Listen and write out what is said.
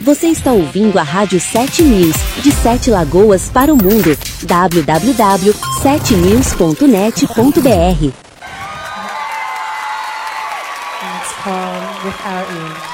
Você está ouvindo a Rádio 7 News, de 7 Lagoas para o mundo. www.7news.net.br. Let's come with our ears.